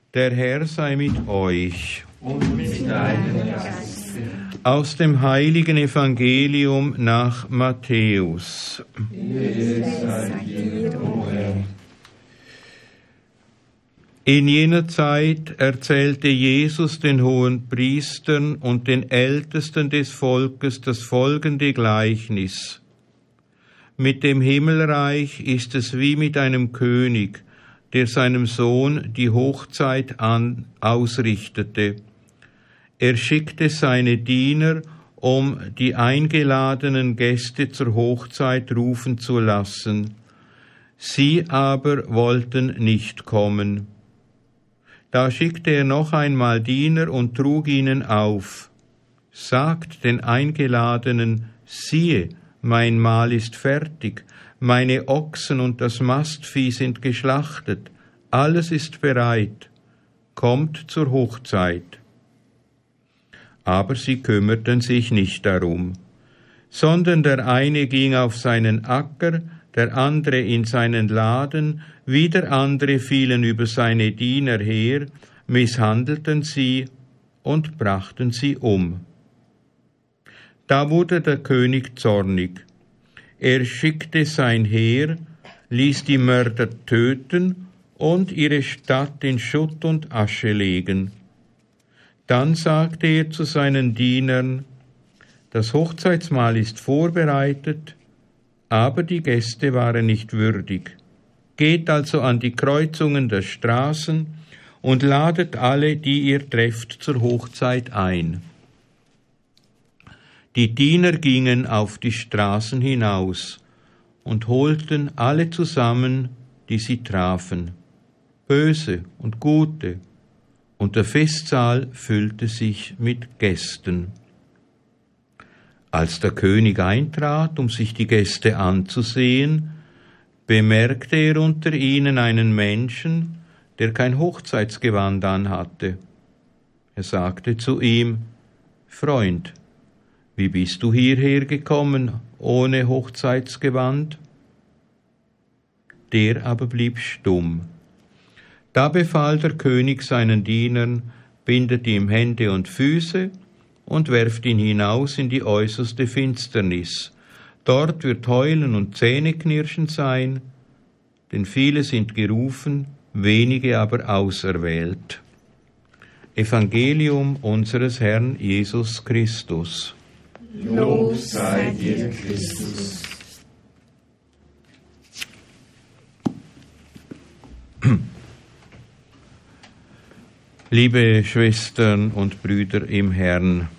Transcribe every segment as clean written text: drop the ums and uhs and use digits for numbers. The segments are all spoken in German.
Der Herr sei mit euch. Und mit deinem Geiste. Aus dem heiligen Evangelium nach Matthäus. Ehre sei dir, o Herr. In jener Zeit erzählte Jesus den Hohenpriestern und den Ältesten des Volkes das folgende Gleichnis. Mit dem Himmelreich ist es wie mit einem König, der seinem Sohn die Hochzeit ausrichtete. Er schickte seine Diener, um die eingeladenen Gäste zur Hochzeit rufen zu lassen. Sie aber wollten nicht kommen. Da schickte er noch einmal Diener und trug ihnen auf: Sagt den Eingeladenen, siehe, mein Mahl ist fertig, meine Ochsen und das Mastvieh sind geschlachtet, alles ist bereit, kommt zur Hochzeit. Aber sie kümmerten sich nicht darum, sondern der eine ging auf seinen Acker, der andere in seinen Laden, wieder andere fielen über seine Diener her, misshandelten sie und brachten sie um. Da wurde der König zornig. Er schickte sein Heer, ließ die Mörder töten und ihre Stadt in Schutt und Asche legen. Dann sagte er zu seinen Dienern: Das Hochzeitsmahl ist vorbereitet, aber die Gäste waren nicht würdig. Geht also an die Kreuzungen der Straßen und ladet alle, die ihr trefft, zur Hochzeit ein. Die Diener gingen auf die Straßen hinaus und holten alle zusammen, die sie trafen, Böse und Gute, und der Festsaal füllte sich mit Gästen. Als der König eintrat, um sich die Gäste anzusehen, bemerkte er unter ihnen einen Menschen, der kein Hochzeitsgewand anhatte. Er sagte zu ihm: Freund, wie bist du hierher gekommen ohne Hochzeitsgewand? Der aber blieb stumm. Da befahl der König seinen Dienern: Bindet ihm Hände und Füße und werft ihn hinaus in die äußerste Finsternis. Dort wird Heulen und Zähneknirschen sein, denn viele sind gerufen, wenige aber auserwählt. Evangelium unseres Herrn Jesus Christus. Lob sei dir, Christus. Liebe Schwestern und Brüder im Herrn,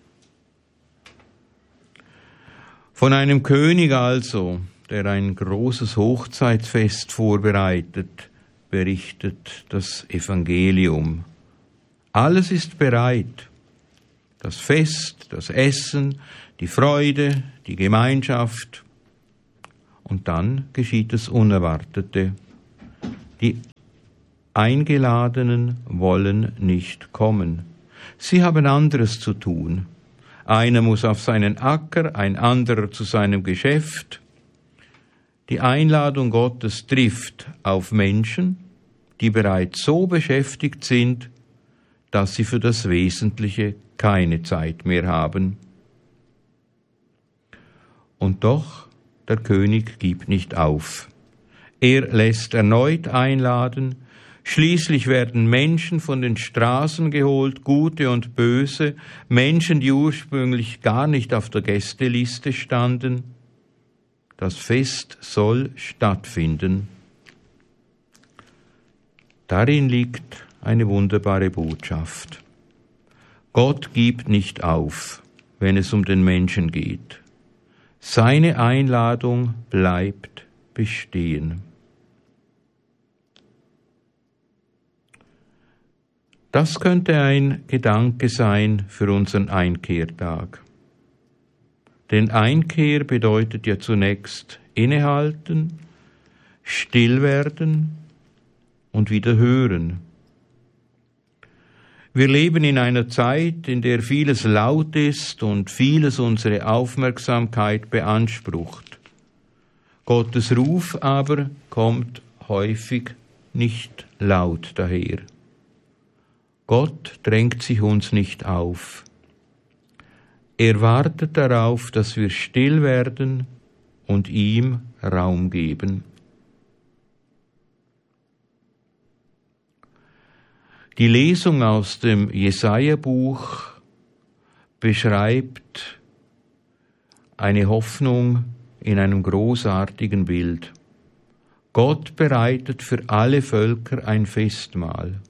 von einem König also, der ein großes Hochzeitsfest vorbereitet, berichtet das Evangelium. Alles ist bereit. Das Fest, das Essen, die Freude, die Gemeinschaft. Und dann geschieht das Unerwartete. Die Eingeladenen wollen nicht kommen. Sie haben anderes zu tun. Einer muss auf seinen Acker, ein anderer zu seinem Geschäft. Die Einladung Gottes trifft auf Menschen, die bereits so beschäftigt sind, dass sie für das Wesentliche keine Zeit mehr haben. Und doch, der König gibt nicht auf. Er lässt erneut einladen. Schließlich werden Menschen von den Straßen geholt, Gute und Böse, Menschen, die ursprünglich gar nicht auf der Gästeliste standen. Das Fest soll stattfinden. Darin liegt eine wunderbare Botschaft. Gott gibt nicht auf, wenn es um den Menschen geht. Seine Einladung bleibt bestehen. Das könnte ein Gedanke sein für unseren Einkehrtag. Denn Einkehr bedeutet ja zunächst innehalten, still werden und wieder hören. Wir leben in einer Zeit, in der vieles laut ist und vieles unsere Aufmerksamkeit beansprucht. Gottes Ruf aber kommt häufig nicht laut daher. Gott drängt sich uns nicht auf. Er wartet darauf, dass wir still werden und ihm Raum geben. Die Lesung aus dem Jesaja-Buch beschreibt eine Hoffnung in einem großartigen Bild. Gott bereitet für alle Völker ein Festmahl.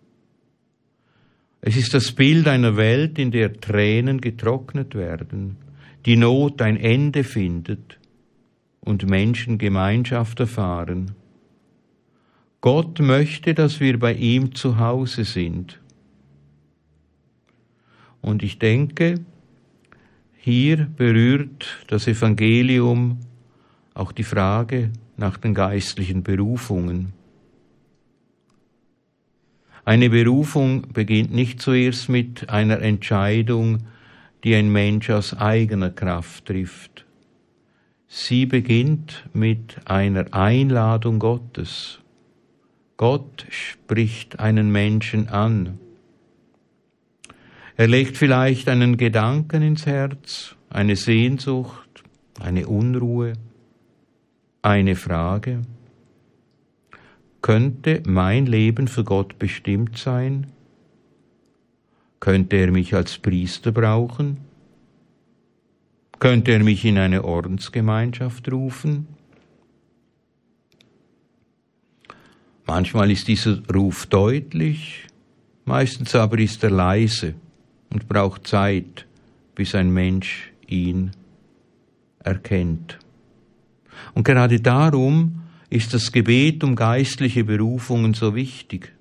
Es ist das Bild einer Welt, in der Tränen getrocknet werden, die Not ein Ende findet und Menschen Gemeinschaft erfahren. Gott möchte, dass wir bei ihm zu Hause sind. Und ich denke, hier berührt das Evangelium auch die Frage nach den geistlichen Berufungen. Eine Berufung beginnt nicht zuerst mit einer Entscheidung, die ein Mensch aus eigener Kraft trifft. Sie beginnt mit einer Einladung Gottes. Gott spricht einen Menschen an. Er legt vielleicht einen Gedanken ins Herz, eine Sehnsucht, eine Unruhe, eine Frage. Könnte mein Leben für Gott bestimmt sein? Könnte er mich als Priester brauchen? Könnte er mich in eine Ordensgemeinschaft rufen? Manchmal ist dieser Ruf deutlich, meistens aber ist er leise und braucht Zeit, bis ein Mensch ihn erkennt. Und gerade darum ist das Gebet um geistliche Berufungen so wichtig.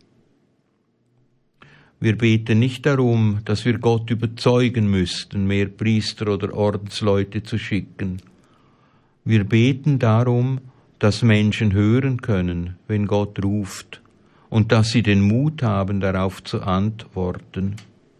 Wir beten nicht darum, dass wir Gott überzeugen müssten, mehr Priester oder Ordensleute zu schicken. Wir beten darum, dass Menschen hören können, wenn Gott ruft, und dass sie den Mut haben, darauf zu antworten.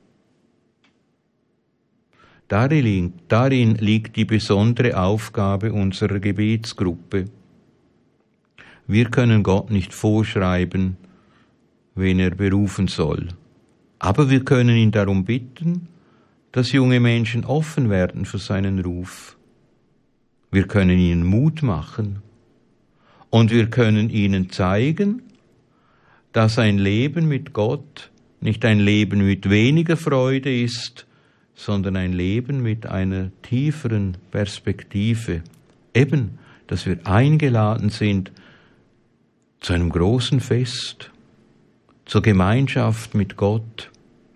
Darin liegt die besondere Aufgabe unserer Gebetsgruppe. Wir können Gott nicht vorschreiben, wen er berufen soll. Aber wir können ihn darum bitten, dass junge Menschen offen werden für seinen Ruf. Wir können ihnen Mut machen. Und wir können ihnen zeigen, dass ein Leben mit Gott nicht ein Leben mit weniger Freude ist, sondern ein Leben mit einer tieferen Perspektive. Eben, dass wir eingeladen sind zu einem großen Fest, zur Gemeinschaft mit Gott.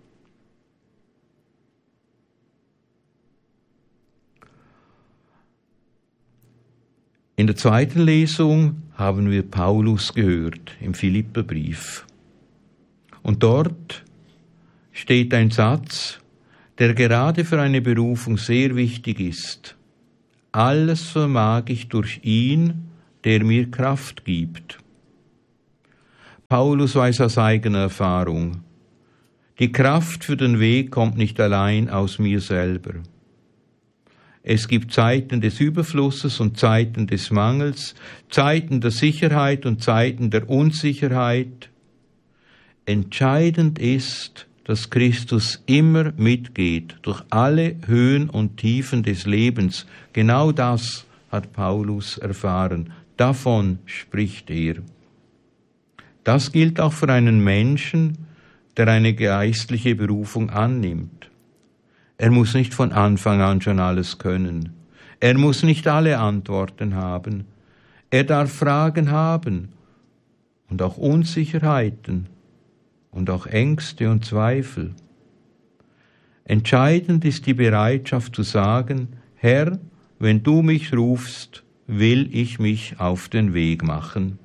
In der zweiten Lesung haben wir Paulus gehört im Philipperbrief. Und dort steht ein Satz, der gerade für eine Berufung sehr wichtig ist. Alles vermag ich durch ihn, der mir Kraft gibt. Paulus weiß aus eigener Erfahrung, die Kraft für den Weg kommt nicht allein aus mir selber. Es gibt Zeiten des Überflusses und Zeiten des Mangels, Zeiten der Sicherheit und Zeiten der Unsicherheit. Entscheidend ist, dass Christus immer mitgeht, durch alle Höhen und Tiefen des Lebens. Genau das hat Paulus erfahren. Davon spricht er. Das gilt auch für einen Menschen, der eine geistliche Berufung annimmt. Er muss nicht von Anfang an schon alles können. Er muss nicht alle Antworten haben. Er darf Fragen haben und auch Unsicherheiten und auch Ängste und Zweifel. Entscheidend ist die Bereitschaft zu sagen, Herr, wenn du mich rufst, will ich mich auf den Weg machen.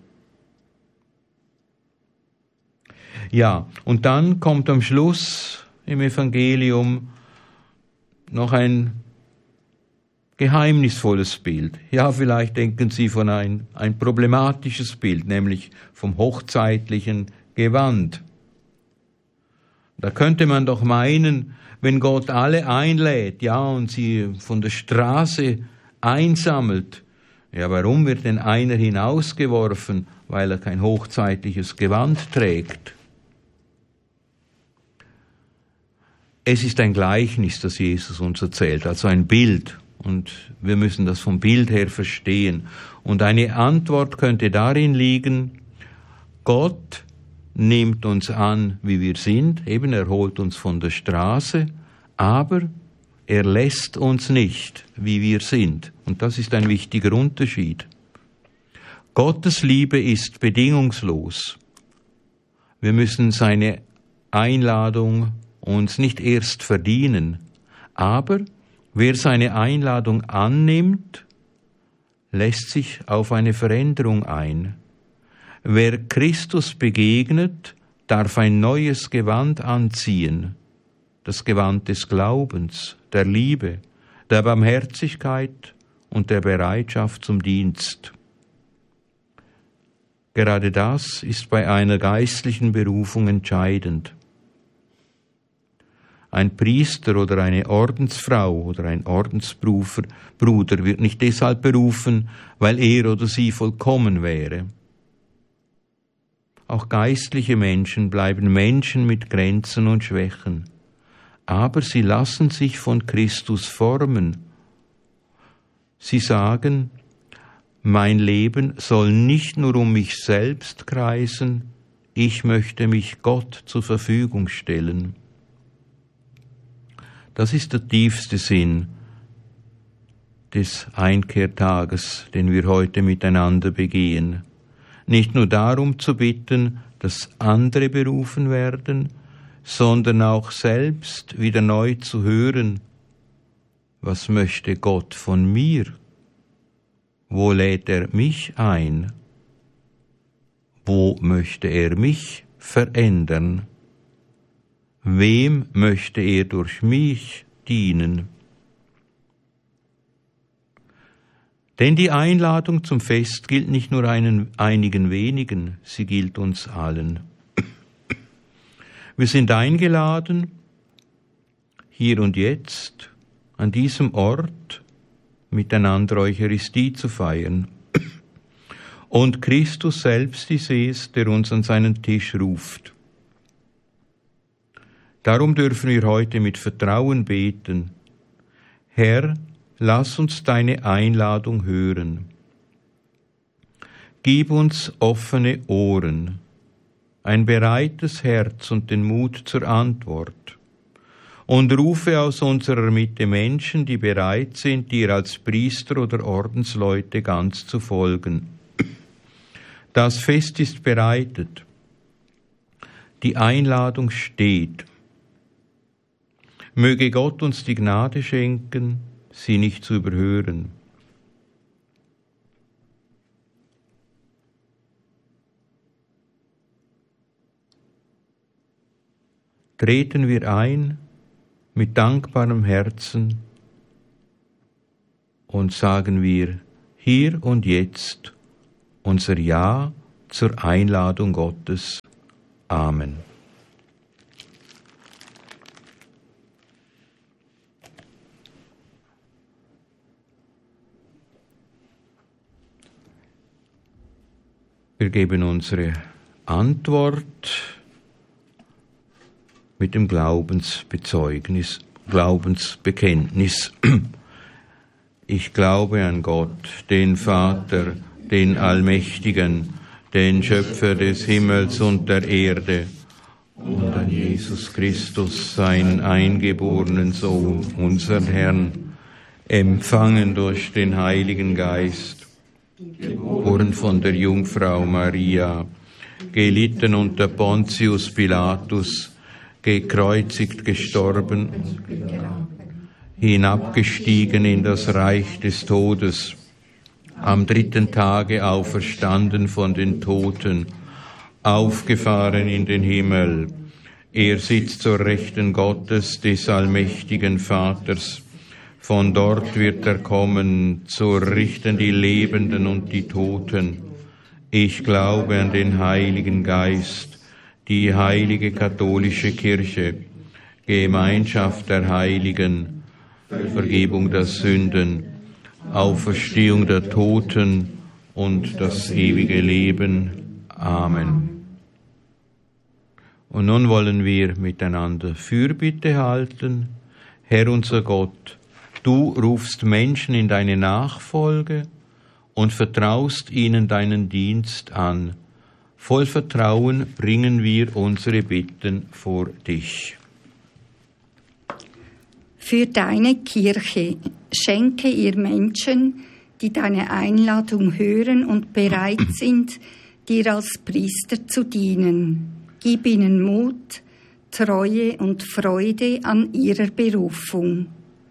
Ja, und dann kommt am Schluss im Evangelium noch ein geheimnisvolles Bild. Ja, vielleicht denken Sie von ein problematisches Bild, nämlich vom hochzeitlichen Gewand. Da könnte man doch meinen, wenn Gott alle einlädt, ja, und sie von der Straße einsammelt, ja, warum wird denn einer hinausgeworfen, weil er kein hochzeitliches Gewand trägt? Es ist ein Gleichnis, das Jesus uns erzählt, also ein Bild. Und wir müssen das vom Bild her verstehen. Und eine Antwort könnte darin liegen, Gott nimmt uns an, wie wir sind, eben er holt uns von der Straße, aber er lässt uns nicht, wie wir sind. Und das ist ein wichtiger Unterschied. Gottes Liebe ist bedingungslos. Wir müssen seine Einladung uns nicht erst verdienen, aber wer seine Einladung annimmt, lässt sich auf eine Veränderung ein. Wer Christus begegnet, darf ein neues Gewand anziehen, das Gewand des Glaubens, der Liebe, der Barmherzigkeit und der Bereitschaft zum Dienst. Gerade das ist bei einer geistlichen Berufung entscheidend. Ein Priester oder eine Ordensfrau oder ein Ordensbruder wird nicht deshalb berufen, weil er oder sie vollkommen wäre. Auch geistliche Menschen bleiben Menschen mit Grenzen und Schwächen, aber sie lassen sich von Christus formen. Sie sagen, mein Leben soll nicht nur um mich selbst kreisen, ich möchte mich Gott zur Verfügung stellen. Das ist der tiefste Sinn des Einkehrtages, den wir heute miteinander begehen. Nicht nur darum zu bitten, dass andere berufen werden, sondern auch selbst wieder neu zu hören, was möchte Gott von mir? Wo lädt er mich ein? Wo möchte er mich verändern? Wem möchte er durch mich dienen? Denn die Einladung zum Fest gilt nicht nur einigen wenigen, sie gilt uns allen. Wir sind eingeladen, hier und jetzt, an diesem Ort, miteinander Eucharistie zu feiern. Und Christus selbst ist es, der uns an seinen Tisch ruft. Darum dürfen wir heute mit Vertrauen beten. Herr, lass uns deine Einladung hören. Gib uns offene Ohren, ein bereites Herz und den Mut zur Antwort. Und rufe aus unserer Mitte Menschen, die bereit sind, dir als Priester oder Ordensleute ganz zu folgen. Das Fest ist bereitet. Die Einladung steht. Möge Gott uns die Gnade schenken, sie nicht zu überhören. Treten wir ein mit dankbarem Herzen und sagen wir hier und jetzt unser Ja zur Einladung Gottes. Amen. Wir geben unsere Antwort mit dem Glaubensbezeugnis, Glaubensbekenntnis. Ich glaube an Gott, den Vater, den Allmächtigen, den Schöpfer des Himmels und der Erde, und an Jesus Christus, seinen eingeborenen Sohn, unseren Herrn, empfangen durch den Heiligen Geist, geboren von der Jungfrau Maria, gelitten unter Pontius Pilatus, gekreuzigt, gestorben, hinabgestiegen in das Reich des Todes, am 3. Tage auferstanden von den Toten, aufgefahren in den Himmel. Er sitzt zur Rechten Gottes, des allmächtigen Vaters. Von dort wird er kommen, zu richten die Lebenden und die Toten. Ich glaube an den Heiligen Geist, die heilige katholische Kirche, Gemeinschaft der Heiligen, Vergebung der Sünden, Auferstehung der Toten und das ewige Leben. Amen. Und nun wollen wir miteinander Fürbitte halten. Herr unser Gott, du rufst Menschen in deine Nachfolge und vertraust ihnen deinen Dienst an. Voll Vertrauen bringen wir unsere Bitten vor dich. Für deine Kirche schenke ihr Menschen, die deine Einladung hören und bereit sind, dir als Priester zu dienen. Gib ihnen Mut, Treue und Freude an ihrer Berufung.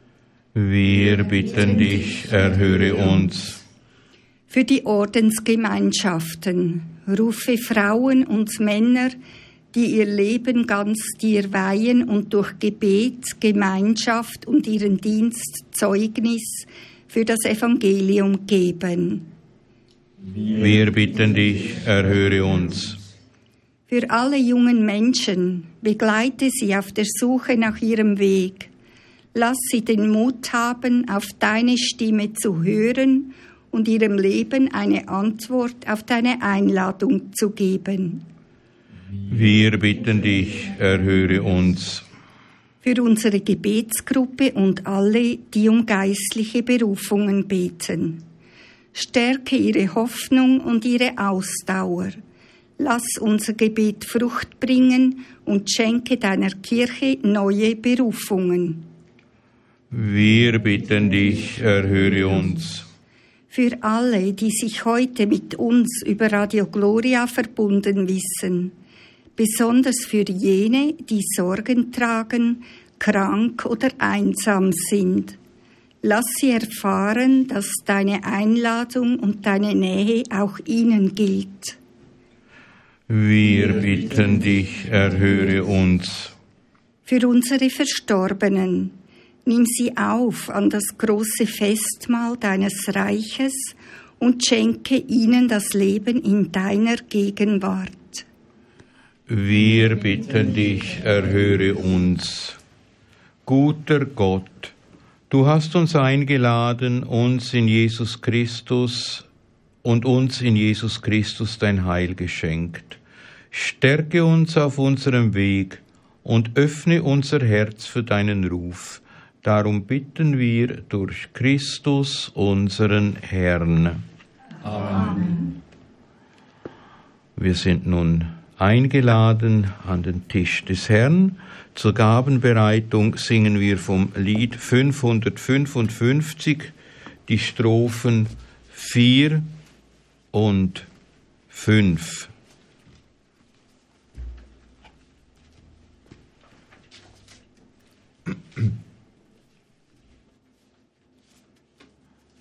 Wir bitten dich, erhöre uns. Für die Ordensgemeinschaften rufe Frauen und Männer, die ihr Leben ganz dir weihen und durch Gebet, Gemeinschaft und ihren Dienst Zeugnis für das Evangelium geben. Wir bitten dich, erhöre uns. Für alle jungen Menschen begleite sie auf der Suche nach ihrem Weg. Lass sie den Mut haben, auf deine Stimme zu hören und ihrem Leben eine Antwort auf deine Einladung zu geben. Wir bitten dich, erhöre uns. Für unsere Gebetsgruppe und alle, die um geistliche Berufungen beten. Stärke ihre Hoffnung und ihre Ausdauer. Lass unser Gebet Frucht bringen und schenke deiner Kirche neue Berufungen. Wir bitten dich, erhöre uns. Für alle, die sich heute mit uns über Radio Gloria verbunden wissen, besonders für jene, die Sorgen tragen, krank oder einsam sind. Lass sie erfahren, dass deine Einladung und deine Nähe auch ihnen gilt. Wir bitten dich, erhöre uns. Für unsere Verstorbenen, nimm sie auf an das große Festmahl deines Reiches und schenke ihnen das Leben in deiner Gegenwart. Wir bitten dich, erhöre uns. Guter Gott, du hast uns eingeladen, uns in Jesus Christus dein Heil geschenkt. Stärke uns auf unserem Weg und öffne unser Herz für deinen Ruf. Darum bitten wir durch Christus, unseren Herrn. Amen. Wir sind nun eingeladen an den Tisch des Herrn. Zur Gabenbereitung singen wir vom Lied 555 die Strophen 4 und 5.